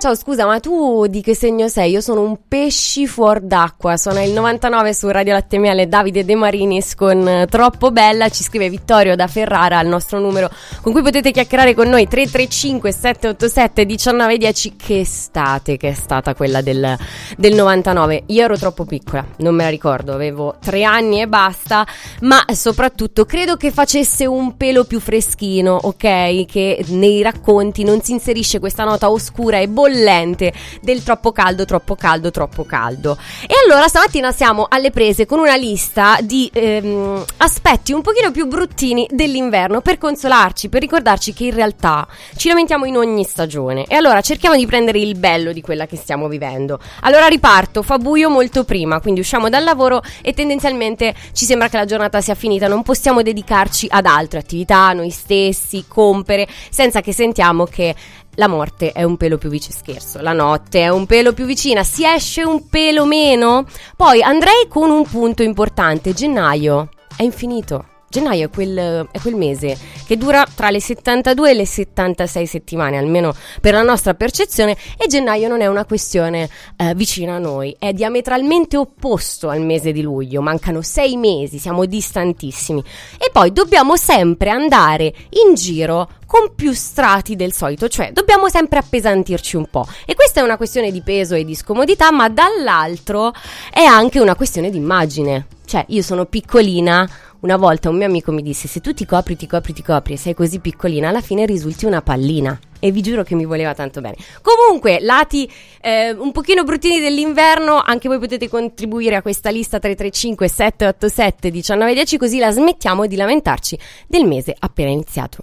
Ciao, scusa, ma tu di che segno sei? Io sono un pesci fuor d'acqua. Suona il 99 su Radio Latte Miele. Davide De Marinis con Troppo Bella. Ci scrive Vittorio da Ferrara al nostro numero con cui potete chiacchierare con noi, 335 787 1910. Che estate che è stata quella del 99. Io ero troppo piccola, non me la ricordo, avevo 3 anni e basta, ma soprattutto credo che facesse un pelo più freschino, ok? Che nei racconti non si inserisce questa nota oscura e bollente del troppo caldo, troppo caldo, troppo caldo. E allora stamattina siamo alle prese con una lista di aspetti un pochino più bruttini dell'inverno, per consolarci, per ricordarci che in realtà ci lamentiamo in ogni stagione. E allora cerchiamo di prendere il bello di quella che stiamo vivendo. Allora riparto, fa buio molto prima, quindi usciamo dal lavoro e tendenzialmente ci sembra che la giornata sia finita, non possiamo dedicarci ad altre attività, noi stessi, compere, senza che sentiamo che la morte è un pelo più vicina, scherzo, la notte è un pelo più vicina, si esce un pelo meno. Poi andrei con un punto importante: gennaio è infinito. Gennaio è quel mese che dura tra le 72 e le 76 settimane, almeno per la nostra percezione, e gennaio non è una questione vicina a noi, è diametralmente opposto al mese di luglio, mancano 6 mesi, siamo distantissimi. E poi dobbiamo sempre andare in giro con più strati del solito, cioè dobbiamo sempre appesantirci un po', e questa è una questione di peso e di scomodità, ma dall'altro è anche una questione di immagine. Cioè, io sono piccolina. Una volta un mio amico mi disse: se tu ti copri e sei così piccolina, alla fine risulti una pallina. E vi giuro che mi voleva tanto bene. Comunque, lati un pochino bruttini dell'inverno, anche voi potete contribuire a questa lista, 335 787 1910, così la smettiamo di lamentarci del mese appena iniziato.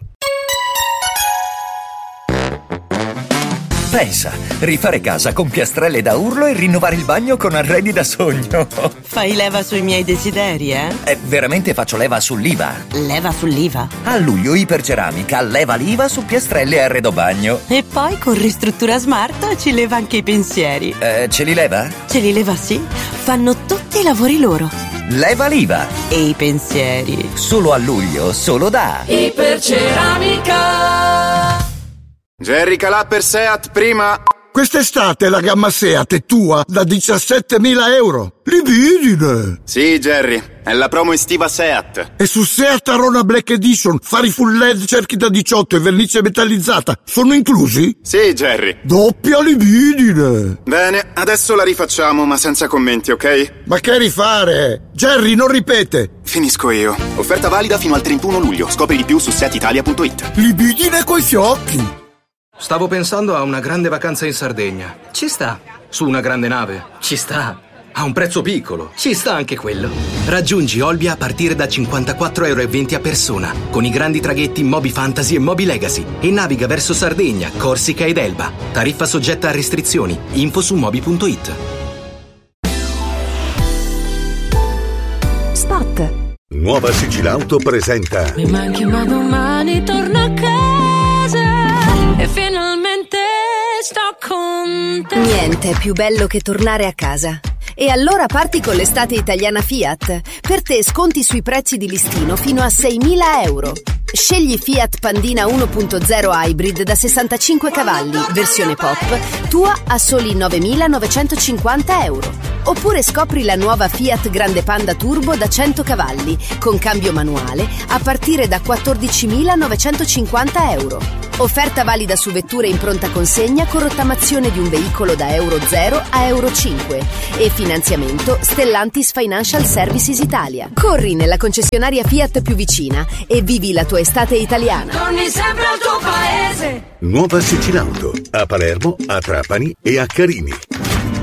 Pensa, rifare casa con piastrelle da urlo e rinnovare il bagno con arredi da sogno. Fai leva sui miei desideri, eh? Veramente faccio leva sull'IVA. Leva sull'IVA? A luglio Iperceramica leva l'IVA su piastrelle e arredo bagno. E poi con Ristruttura Smart ci leva anche i pensieri. Ce li leva? Ce li leva, sì. Fanno tutti i lavori loro. Leva l'IVA. E i pensieri. Solo a luglio, solo da Iperceramica. Jerry Calà per Seat prima. Quest'estate la gamma Seat è tua da 17.000 euro. Libidine! Sì, Jerry, è la promo estiva Seat. E su Seat Arona Black Edition, fari full LED, cerchi da 18 e vernice metallizzata sono inclusi? Sì, Jerry. Doppia libidine! Bene, adesso la rifacciamo, ma senza commenti, ok? Ma che rifare? Jerry, non ripete! Finisco io. Offerta valida fino al 31 luglio. Scopri di più su seatitalia.it. Libidine coi fiocchi! Stavo pensando a una grande vacanza in Sardegna. Ci sta. Su una grande nave. Ci sta. A un prezzo piccolo. Ci sta anche quello. Raggiungi Olbia a partire da 54,20 € a persona, con i grandi traghetti Moby Fantasy e Moby Legacy, e naviga verso Sardegna, Corsica ed Elba. Tariffa soggetta a restrizioni. Info su moby.it. Spot. Nuova Sigilauto presenta Mi manchi ma domani torno a casa e finalmente sto con te. Niente è più bello che tornare a casa. E allora parti con l'estate italiana Fiat. Per te sconti sui prezzi di listino fino a 6.000 euro. Scegli Fiat Pandina 1.0 Hybrid da 65 cavalli, versione pop, tua a soli 9.950 euro. Oppure scopri la nuova Fiat Grande Panda Turbo da 100 cavalli, con cambio manuale, a partire da 14.950 euro. Offerta valida su vetture in pronta consegna con rottamazione di un veicolo da Euro 0 a Euro 5 e finanziamento Stellantis Financial Services Italia. Corri nella concessionaria Fiat più vicina e vivi la tua estate italiana. Torni sempre al tuo paese. Nuova Sigilauto a Palermo, a Trapani e a Carini.